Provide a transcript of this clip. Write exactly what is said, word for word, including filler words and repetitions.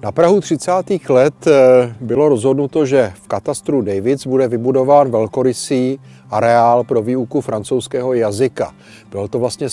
Na prahu třicátých let bylo rozhodnuto, že v katastru Davids bude vybudován velkorysý areál pro výuku francouzského jazyka. Bylo to vlastně